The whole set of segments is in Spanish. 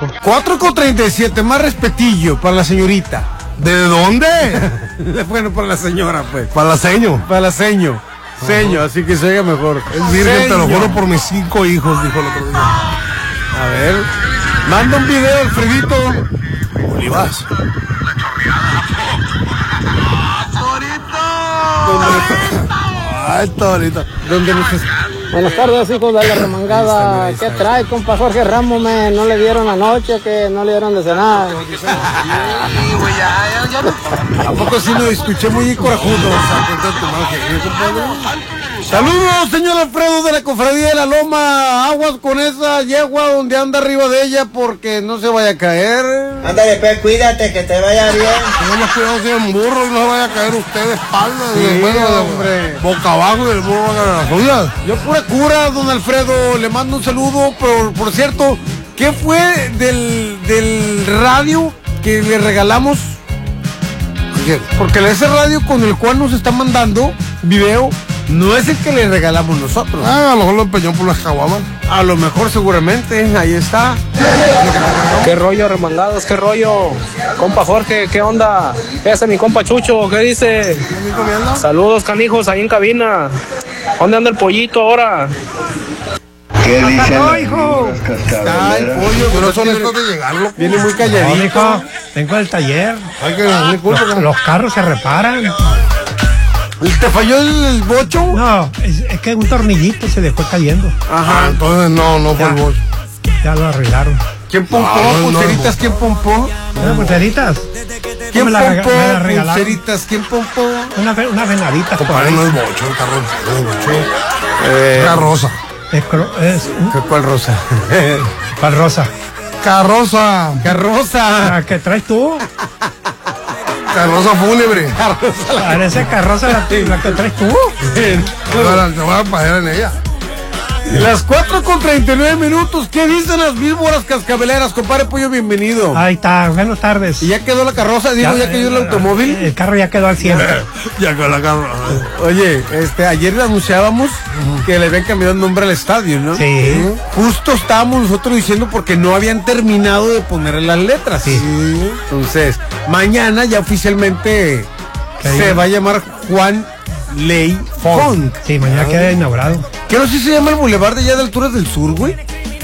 4:37, más respetillo para la señorita. ¿De dónde? Bueno, para la señora, pues. Para la seño. Para la seño. Seño, así que se oiga mejor. Es virgen, te lo juro por mis 5 hijos, dijo el otro día. A ver. Manda un video, Alfredito. Olivas. Ay, Torito. ¿Dónde nos Buenas tardes, hijos de la remangada. ¿Qué trae, compa Jorge Ramos? No le dieron anoche, que no le dieron de cenar. ¿A poco sí lo escuché muy corajudo? Saludos, señor Alfredo de la Cofradía de la Loma. Aguas con esa yegua donde anda arriba de ella porque no se vaya a caer. Ándale, pues, cuídate, que te vaya bien. No más cuidado si es burro y no se vaya a caer usted de espalda. Sí, bueno, hombre. Boca abajo y el burro va a ganar las suyas. Yo pura cura, don Alfredo, le mando un saludo. Por cierto, ¿qué fue del radio que le regalamos? Porque ese radio con el cual nos está mandando video no es el que le regalamos nosotros. A lo mejor lo empeñó por las caguamas. A lo mejor seguramente, ahí está. ¿Qué rollo, remangados? ¿Qué rollo? Compa Jorge, ¿qué onda? Ese es mi compa Chucho, ¿qué dice? Saludos, canijos, ahí en cabina. ¿Dónde anda el pollito ahora? ¿Qué dicen? ¡No, hijo! Está el pollo, Pero pero son estos de llegarlo. viene muy calladito. Hijo, tengo el taller. Hay que darle culpa. Los carros se reparan. ¿Te falló el bocho? No, es que un tornillito se dejó cayendo. Ajá. Entonces no fue el bocho. Ya lo arreglaron. ¿Quién pompó? No, ¿Pulseritas? ¿Quién pompó? ¿Unas pulseritas? ¿Quién me la pompó? regalaron. ¿Pulseritas? ¿Quién pompó? Unas venaditas. por Compadre, ahí. no es bocho, el carro no es bocho. Carroza. ¿Cuál rosa? ¿Cuál rosa? Carroza. Carroza. ¿La que traes tú? Carroza fúnebre. Parece carroza la que traes tú. Te voy a pagar en ella. Las 4:39. ¿Qué dicen las víboras cascabeleras? Compadre Pollo, bienvenido. Ahí está, buenas tardes. ¿Y ya quedó la carroza? Digo, ya quedó el automóvil. El carro ya quedó al 100. Ya con la carroza. Oye, ayer le anunciábamos que le habían cambiado el nombre al estadio, ¿no? Sí. Justo estábamos nosotros diciendo porque no habían terminado de ponerle las letras. Sí. Entonces, mañana ya oficialmente se va a llamar Juan Ley Font. Sí, mañana queda inaugurado. ¿Qué no sé si se llama el Boulevard de allá de Alturas del Sur, güey?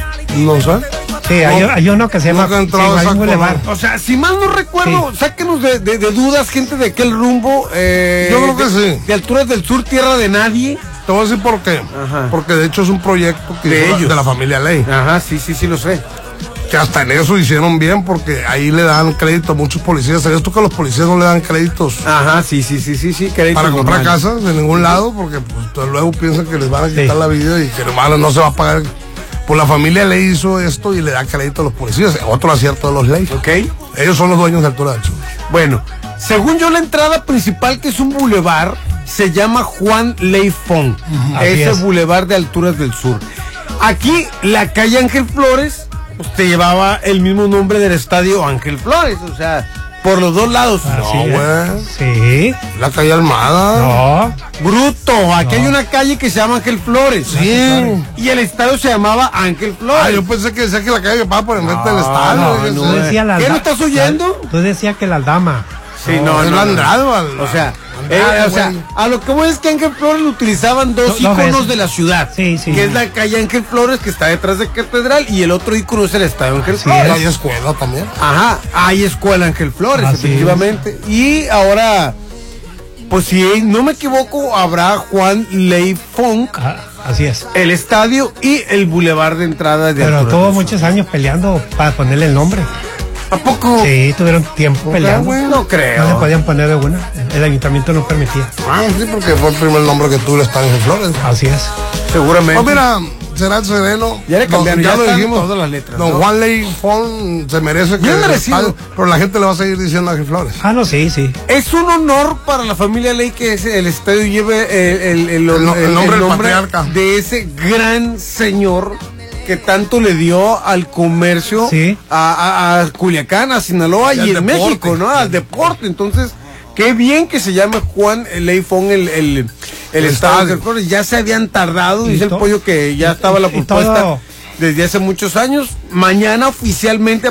No sé. Sí, hay uno que se llama nunca he entrado a esa Boulevard. O sea, si mal no recuerdo, sáquenos de dudas, gente de aquel rumbo. Yo creo que sí. De Alturas del Sur, tierra de nadie. Te voy a decir por qué. Ajá. Porque de hecho es un proyecto que De hizo ellos. de la familia Ley. Ajá, sí lo sé. Que hasta en eso hicieron bien porque ahí le dan crédito a muchos policías. ¿Sabías tú que a los policías no le dan créditos Ajá, sí. Crédito para comprar normal. casas de ningún lado? Porque pues, luego piensan que les van a quitar la vida y que hermano no se va a pagar. Pues la familia Ley hizo esto y le da crédito a los policías. Otro acierto de los Ley. Ok. Ellos son los dueños de Altura del Sur. Bueno, según yo, la entrada principal, que es un bulevar, se llama Juan Ley Font. Ese es. bulevar de Alturas del Sur. Aquí, la calle Ángel Flores, pues, te llevaba el mismo nombre del estadio Ángel Flores. O sea, por los dos lados. Así No, es. güey. Sí. La calle Almada. No. Bruto, aquí hay una calle que se llama Ángel Flores. Sí. Y el estadio se llamaba Ángel Flores. Ah, yo pensé que decía que la calle que pasa por enfrente del estadio. no, Yo no. sé. Decía la ¿Qué, no alda- estás oyendo? Tú decías que la aldama. Sí, Es la Andrade, O sea, güey. a lo que voy es que Ángel Flores lo utilizaban dos Dos íconos veces. de la ciudad. Sí, sí. Que es la calle Ángel Flores, que está detrás de Catedral, y el otro ícono es el estadio Ángel Flores. Hay escuela también. Ajá, hay escuela Ángel Flores, Así efectivamente. Y ahora, pues si no me equivoco, habrá Juan Ley Font, Así es. el estadio y el bulevar de entrada de Pero Alturas tuvo del Sur. muchos años peleando para ponerle el nombre. ¿A poco? Sí, tuvieron tiempo peleando. güey, no creo. No le podían poner de una. El ayuntamiento no permitía. Ah, sí, porque fue el primer nombre que tuvo el estadio en Flores. Así es. Seguramente. Pues mira, será el sereno. Ya le cambiaron, ya lo están dijimos. todas las letras, Don ¿no? Juan Ley Font se merece que Bien el merecido. estadio, pero la gente le va a seguir diciendo Ángel Flores. Ah, no, sí, sí. Es un honor para la familia Ley que el estadio lleve el nombre del patriarca. de ese gran señor que tanto le dio al comercio, Sí. a Culiacán, a Sinaloa y al en deporte. México, ¿no? Al deporte. Entonces, qué bien que se llame Juan Ley Font el estadio. Ya se habían tardado, Y dice el to- pollo que ya estaba la y propuesta todo- desde hace muchos años. Mañana oficialmente